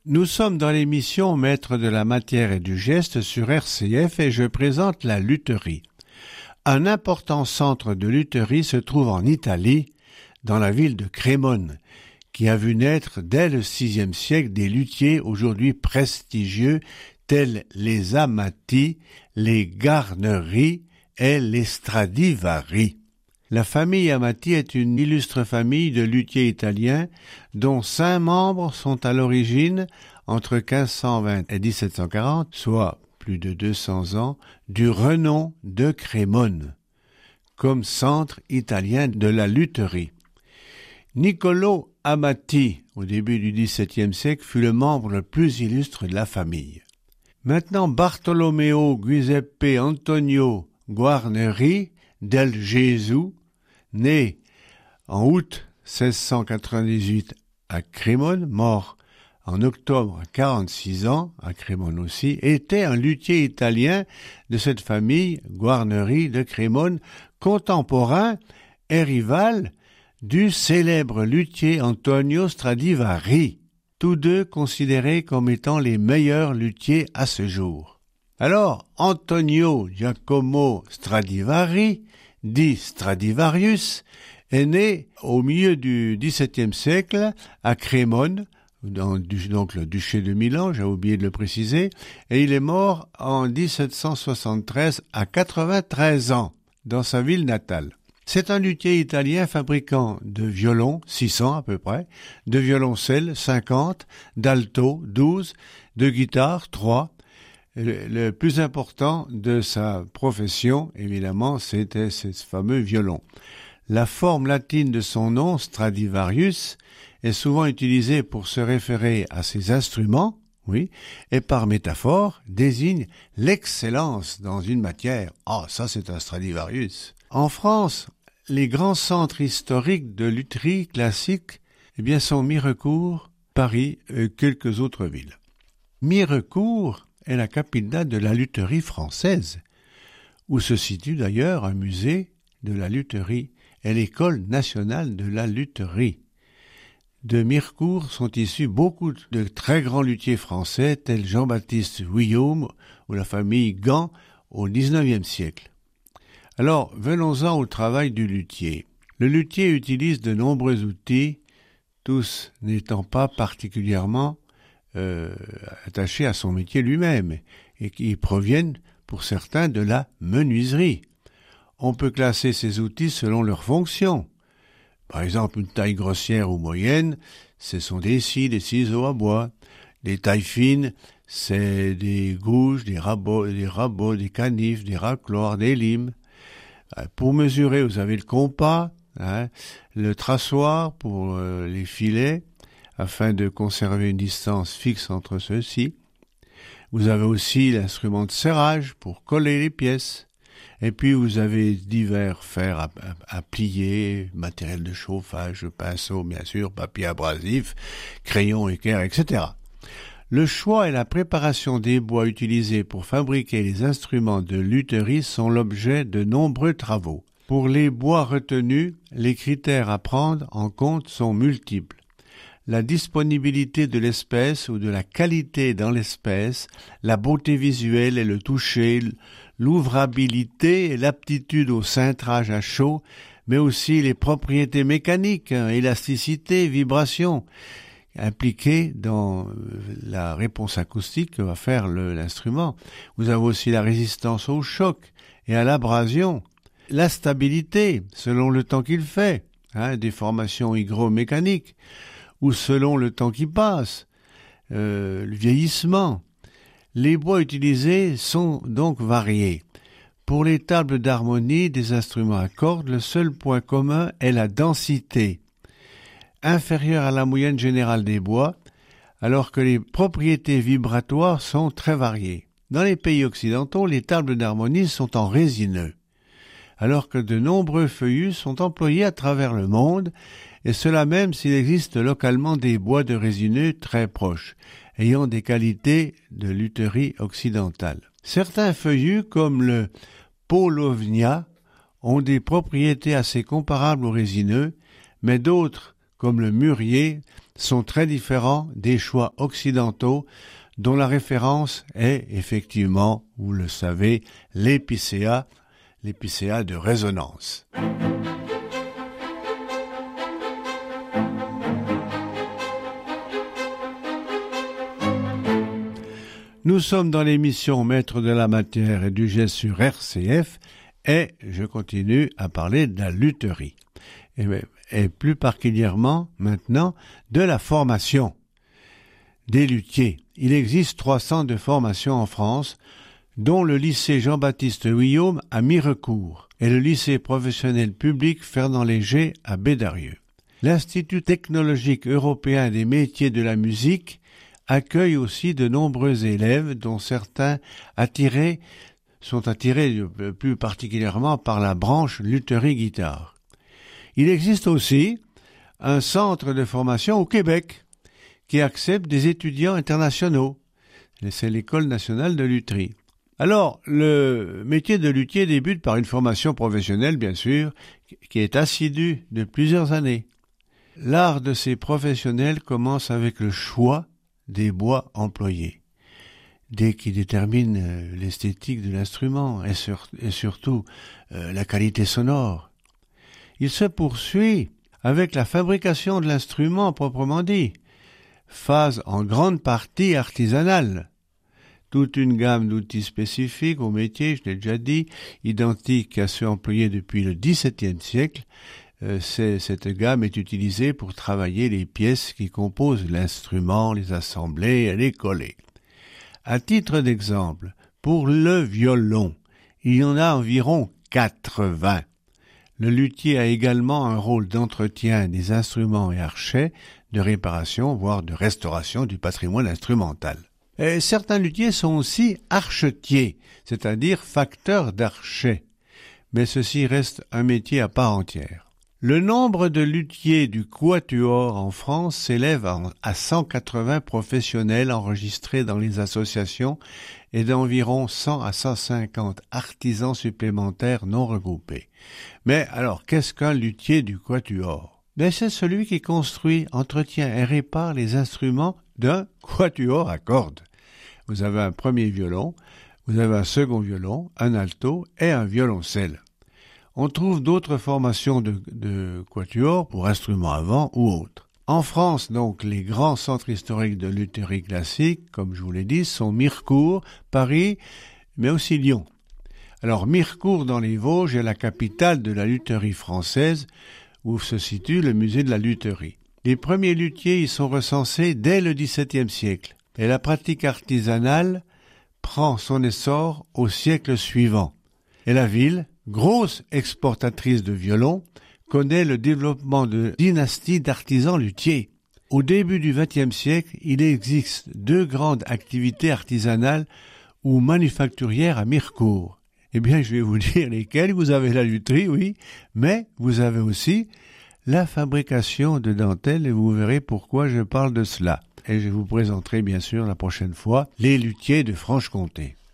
Nous sommes dans l'émission Maître de la matière et du geste sur RCF et je présente la lutherie. Un important centre de lutherie se trouve en Italie, dans la ville de Crémone, qui a vu naître dès le VIe siècle des luthiers aujourd'hui prestigieux tels les Amati, les Guarneri et les Stradivari. La famille Amati est une illustre famille de luthiers italiens dont 5 membres sont à l'origine, entre 1520 et 1740, soit plus de 200 ans, du renom de Crémone, comme centre italien de la lutherie. Niccolò Amati, au début du XVIIe siècle, fut le membre le plus illustre de la famille. Maintenant, Bartolomeo Giuseppe Antonio Guarneri del Gesù, né en août 1698 à Crémone, mort en octobre à 46 ans, à Crémone aussi, était un luthier italien de cette famille Guarneri de Crémone, contemporain et rival du célèbre luthier Antonio Stradivari, tous deux considérés comme étant les meilleurs luthiers à ce jour. Alors, Antonio Giacomo Stradivari, dit Stradivarius, est né au milieu du XVIIe siècle à Crémone, donc le duché de Milan, j'ai oublié de le préciser, et il est mort en 1773 à 93 ans, dans sa ville natale. C'est un luthier italien fabricant de violons, 600 à peu près, de violoncelles, 50, d'alto, 12, de guitare, 3. Le plus important de sa profession, évidemment, c'était ce fameux violon. La forme latine de son nom, Stradivarius, est souvent utilisée pour se référer à ses instruments, oui, et par métaphore désigne l'excellence dans une matière. Ah, ça c'est un Stradivarius. En France, les grands centres historiques de lutherie classique, sont Mirecourt, Paris et quelques autres villes. Mirecourt est la capitale de la lutherie française, où se situe d'ailleurs un musée de la lutherie et l'école nationale de la lutherie. De Mirecourt sont issus beaucoup de très grands luthiers français tels Jean-Baptiste Vuillaume ou la famille Gand au XIXe siècle. Alors, venons-en au travail du luthier. Le luthier utilise de nombreux outils, tous n'étant pas particulièrement attachés à son métier lui-même et qui proviennent pour certains de la menuiserie. On peut classer ces outils selon leur fonction. Par exemple, une taille grossière ou moyenne, ce sont des scies, des ciseaux à bois. Des tailles fines, c'est des gouges, des rabots, des canifs, des racloirs, des limes. Pour mesurer, vous avez le compas, le traçoir pour les filets, afin de conserver une distance fixe entre ceux-ci. Vous avez aussi l'instrument de serrage pour coller les pièces. Et puis vous avez divers fers à plier, matériel de chauffage, pinceau bien sûr, papier abrasif, crayon, équerre, etc. Le choix et la préparation des bois utilisés pour fabriquer les instruments de lutherie sont l'objet de nombreux travaux. Pour les bois retenus, les critères à prendre en compte sont multiples. La disponibilité de l'espèce ou de la qualité dans l'espèce, la beauté visuelle et le toucher, l'ouvrabilité et l'aptitude au cintrage à chaud, mais aussi les propriétés mécaniques, élasticité, vibration, impliquées dans la réponse acoustique que va faire l'instrument. Vous avez aussi la résistance au choc et à l'abrasion, la stabilité selon le temps qu'il fait, des formations hygromécaniques, ou selon le temps qui passe, le vieillissement. Les bois utilisés sont donc variés. Pour les tables d'harmonie des instruments à cordes, le seul point commun est la densité, inférieure à la moyenne générale des bois, alors que les propriétés vibratoires sont très variées. Dans les pays occidentaux, les tables d'harmonie sont en résineux, alors que de nombreux feuillus sont employés à travers le monde, et cela même s'il existe localement des bois de résineux très proches, ayant des qualités de lutherie occidentale. Certains feuillus, comme le Paulownia, ont des propriétés assez comparables aux résineux, mais d'autres, comme le mûrier, sont très différents des choix occidentaux dont la référence est effectivement, vous le savez, l'épicéa de résonance. Nous sommes dans l'émission Maître de la matière et du geste sur RCF et je continue à parler de la lutherie. Et plus particulièrement maintenant de la formation des luthiers. Il existe 3 centres de formation en France, dont le lycée Jean-Baptiste Guillaume à Mirecourt et le lycée professionnel public Fernand Léger à Bédarieux. L'Institut technologique européen des métiers de la musique accueille aussi de nombreux élèves dont certains sont attirés plus particulièrement par la branche lutherie-guitare. Il existe aussi un centre de formation au Québec qui accepte des étudiants internationaux. C'est l'École nationale de lutherie. Alors, le métier de luthier débute par une formation professionnelle, bien sûr, qui est assidue de plusieurs années. L'art de ces professionnels commence avec le choix des bois employés, dès qu'ils déterminent l'esthétique de l'instrument et surtout la qualité sonore. Il se poursuit avec la fabrication de l'instrument proprement dit, phase en grande partie artisanale. Toute une gamme d'outils spécifiques au métier, je l'ai déjà dit, identiques à ceux employés depuis le XVIIe siècle. Cette gamme est utilisée pour travailler les pièces qui composent l'instrument, les assembler et les coller. À titre d'exemple, pour le violon, il y en a environ 80. Le luthier a également un rôle d'entretien des instruments et archets, de réparation, voire de restauration du patrimoine instrumental. Et certains luthiers sont aussi archetiers, c'est-à-dire facteurs d'archets. Mais ceci reste un métier à part entière. Le nombre de luthiers du quatuor en France s'élève à 180 professionnels enregistrés dans les associations et d'environ 100 à 150 artisans supplémentaires non regroupés. Mais alors, qu'est-ce qu'un luthier du quatuor? C'est celui qui construit, entretient et répare les instruments d'un quatuor à cordes. Vous avez un premier violon, vous avez un second violon, un alto et un violoncelle. On trouve d'autres formations de quatuor pour instruments à vent ou autres. En France, donc, les grands centres historiques de lutherie classique, comme je vous l'ai dit, sont Mirecourt, Paris, mais aussi Lyon. Alors, Mirecourt dans les Vosges est la capitale de la lutherie française, où se situe le musée de la lutherie. Les premiers luthiers y sont recensés dès le XVIIe siècle, et la pratique artisanale prend son essor au siècle suivant. Et la ville, grosse exportatrice de violons, connaît le développement de dynasties d'artisans luthiers. Au début du XXe siècle, il existe 2 grandes activités artisanales ou manufacturières à Mirecourt. Eh bien, je vais vous dire lesquelles. Vous avez la lutherie, oui, mais vous avez aussi la fabrication de dentelles et vous verrez pourquoi je parle de cela. Et je vous présenterai bien sûr la prochaine fois les luthiers de Franche-Comté.